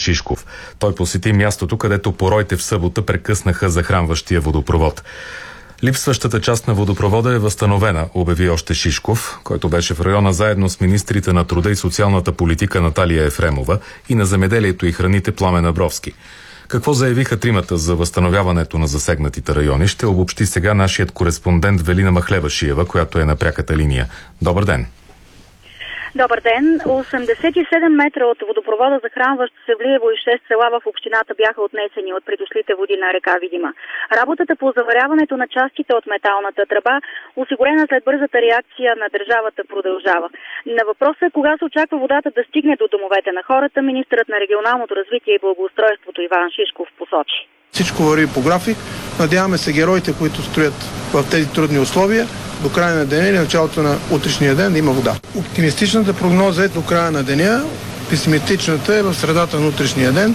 Шишков. Той посети мястото, където пороите в събота прекъснаха захранващия водопровод. Липсващата част на водопровода е възстановена, обяви още Шишков, който беше в района заедно с министрите на труда и социалната политика Наталия Ефремова и на земеделието и храните Пламен Абровски. Какво заявиха тримата за възстановяването на засегнатите райони, ще обобщи сега нашият кореспондент Велина Махлевашиева, която е на пряката линия. Добър ден! Добър ден! 87 метра от водопровода, захранващ Севлиево и 6 села в общината, бяха отнесени от придошлите води на река Видима. Работата по заваряването на частите от металната тръба, осигурена след бързата реакция на държавата, продължава. На въпроса кога се очаква водата да стигне до домовете на хората, министърът на регионалното развитие и благоустройството Иван Шишков посочи. Всичко върви по график. Надяваме се героите, които строят в тези трудни условия, до края на деня или началото на утрешния ден да има вода. Оптимистичната прогноза е до края на деня, песимистичната е в средата на утрешния ден.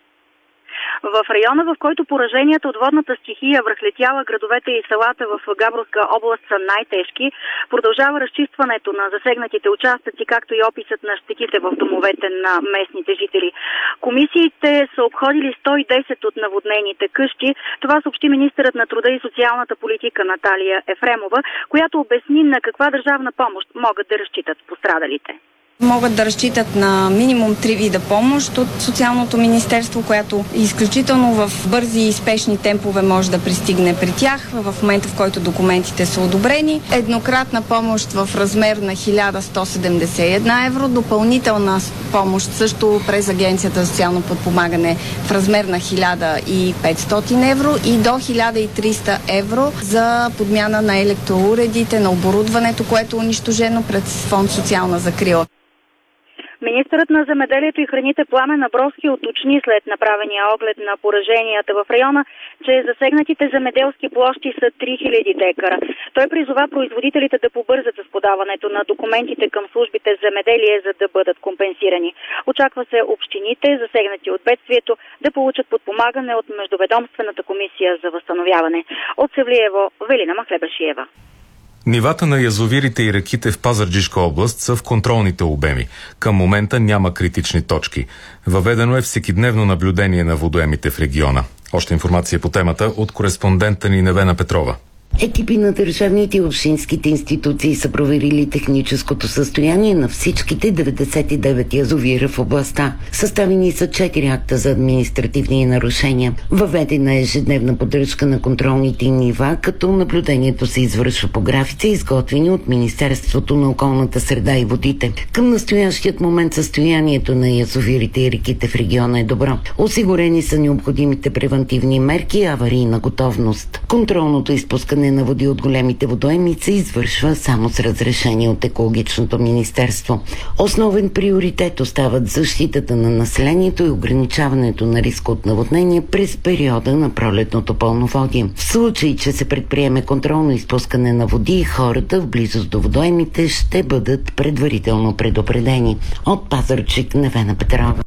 В района, в който пораженията от водната стихия връхлетяла градовете и селата в Габровска област са най-тежки, продължава разчистването на засегнатите участъци, както и описът на щетите в домовете на местните жители. Комисиите са обходили 110 от наводнените къщи. Това съобщи министърът на труда и социалната политика Наталия Ефремова, която обясни на каква държавна помощ могат да разчитат пострадалите. Могат да разчитат на минимум 3 вида помощ от Социалното министерство, която изключително в бързи и спешни темпове може да пристигне при тях в момента, в който документите са одобрени. Еднократна помощ в размер на 1171 евро, допълнителна помощ също през Агенцията за социално подпомагане в размер на 1500 евро и до 1300 евро за подмяна на електроуредите, на оборудването, което е унищожено през фонд социална закрила. Министърът на земеделието и храните Пламен Абровски уточни след направения оглед на пораженията в района, че засегнатите земеделски площи са 3000 декара. Той призова производителите да побързат с подаването на документите към службите земеделие, за да бъдат компенсирани. Очаква се общините, засегнати от бедствието, да получат подпомагане от Междуведомствената комисия за възстановяване. От Севлиево, Велина Махлебашиева. Нивата на язовирите и реките в Пазарджишка област са в контролните обеми. Към момента няма критични точки. Въведено е всекидневно наблюдение на водоемите в региона. Още информация по темата от кореспондента ни Невена Петрова. Екипи на държавните и общинските институции са проверили техническото състояние на всичките 99 язовира в областта. Съставени са 4 акта за административни нарушения. Въведена е ежедневна поддръжка на контролните нива, като наблюдението се извършва по графици, изготвени от Министерството на околната среда и водите. Към настоящият момент състоянието на язовирите и реките в региона е добро. Осигурени са необходимите превантивни мерки и аварийна готовност. Контролното изпускане на води от големите водоеми се извършва само с разрешение от Екологичното министерство. Основен приоритет остават защитата на населението и ограничаването на риска от наводнение през периода на пролетното пълноводие. В случай, че се предприеме контролно изпускане на води, хората в близост до водоемите ще бъдат предварително предупредени. От Пазарджик, Невена Петрова.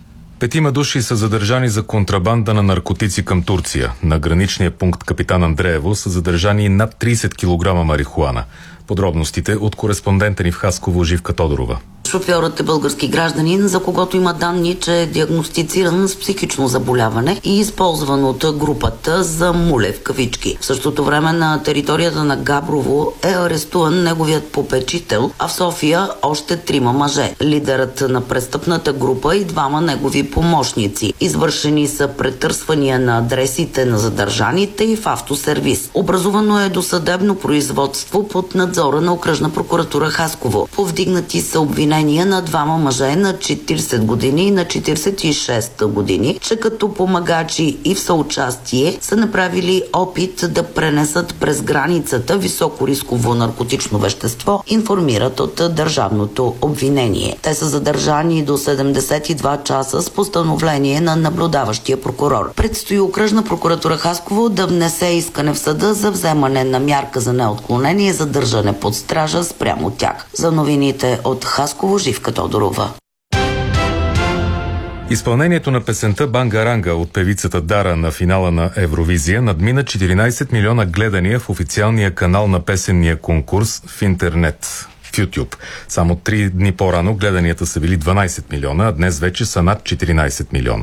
5 души са задържани за контрабанда на наркотици към Турция. На граничния пункт Капитан Андреево са задържани над 30 кг марихуана. Подробностите от кореспондента ни в Хасково Живка Тодорова. Шофьорът е български гражданин, за когото има данни, че е диагностициран с психично заболяване и използван от групата за муле в кавички. В същото време на територията на Габрово е арестуван неговият попечител, а в София още 3 мъже. Лидерът на престъпната група и 2 негови помощници. Извършени са претърсвания на адресите на задържаните и в автосервис. Образувано е досъдебно производство под надзора на Окръжна прокуратура Хасково. Повдигнати са обвинения на 2 мъже на 40 години и на 46 години, че като помагачи и в съучастие са направили опит да пренесат през границата високорисково наркотично вещество, информират от държавното обвинение. Те са задържани до 72 часа с постановление на наблюдаващия прокурор. Предстои Окръжна прокуратура Хасково да внесе искане в съда за вземане на мярка за неотклонение и задържане под стража спрямо тях. За новините от Хасково, Живка Тодорова. Изпълнението на песента Бангаранга от певицата Дара на финала на Евровизия надмина 14 милиона гледания в официалния канал на песенния конкурс в интернет, в YouTube. Само 3 дни по-рано гледанията са били 12 милиона, а днес вече са над 14 милиона.